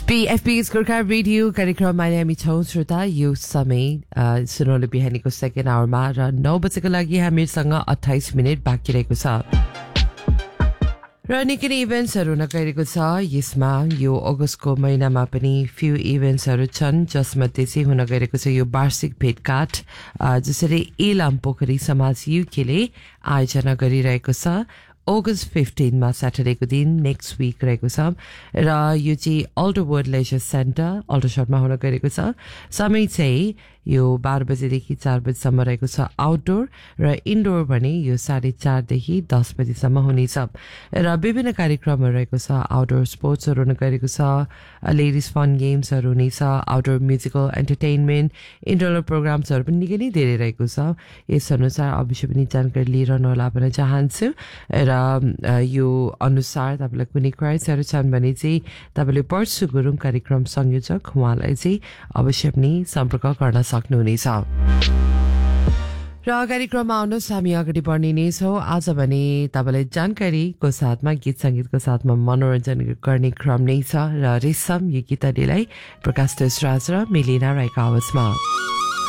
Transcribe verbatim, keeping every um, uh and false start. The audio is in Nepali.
पीएफपी's गोर्खा रेडियो कार्यक्रममा हामी छौं श्रोता यो समय सुनौलो बिहानीको सेकेन्ड आवरमा र नौ बजेको लागि हामीसँग अट्ठाइस मिनेट बाँकी रहेको छ र निकै इभेन्ट्सहरू हुन गइरहेको छ यसमा यो अगस्तको महिनामा पनि फ्यु इभेन्ट्सहरू छन् जसमध्ये चाहिँ हुन गइरहेको छ यो वार्षिक भेटघाट जसरी इलाम पोखरी समाज युकेले आयोजना गरिरहेको छ अगस्त फिफ्टीन मा सैटरडेको दिन नेक्स्ट वीक रहेको छ र यो चाहिँ अल्डर वर्ल्ड लेजर सेन्टर अल्डरसटमा हुन गइरहेको छ समय चाहिँ यो बाह्र बजेदेखि चार बजेसम्म रहेको छ आउटडोर र इन्डोर भने यो साढे चारदेखि दस बजेसम्म हुनेछ र विभिन्न कार्यक्रमहरू रहेको छ आउटडोर स्पोर्ट्सहरू हुन गइरहेको छ लेडिज फन गेम्सहरू हुनेछ आउटडोर म्युजिकल एन्टरटेनमेन्ट इन्डोर प्रोग्राम्सहरू पनि निकै नै धेरै रहेको छ यस अनुसार अवश्य पनि जानकारी लिइरहनु होला भन्न चाहन्छु र यो अनुसार तपाईलाई कुनै क्वेरीहरू छन् भने चाहिँ तपाईले पर्सु गुरुङ कार्यक्रम संयोजक उहाँलाई चाहिँ अवश्य पनि सम्पर्क गर्न सक्नुहुनेछ र कार्यक्रममा आउनुहोस् हामी अगाडि बढ्ने नै छौं आज भने तपाईलाई जानकारीको साथमा गीत संगीतको साथमा मनोरञ्जन गर्ने क्रम नै छ र रेशम यो गीतले प्रकाश राज र मेलिना राईको आवाजमा